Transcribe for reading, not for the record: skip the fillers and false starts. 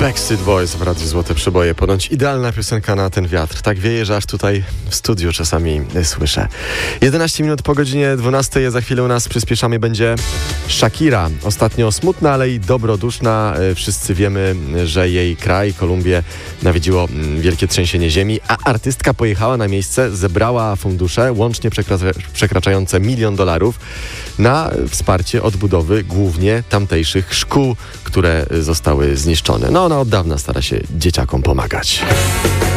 Backstreet Boys w Radiu Złote Przeboje. Ponoć idealna piosenka na ten wiatr. Tak wieje, że aż tutaj w studiu czasami słyszę. 11 minut po godzinie 12. Za chwilę u nas przyspieszamy będzie Shakira. Ostatnio smutna, ale i dobroduszna. Wszyscy wiemy, że jej kraj, Kolumbię, nawiedziło wielkie trzęsienie ziemi, a artystka pojechała na miejsce, zebrała fundusze, łącznie przekraczające $1 milion na wsparcie odbudowy głównie tamtejszych szkół, które zostały zniszczone. No, ona od dawna stara się dzieciakom pomagać.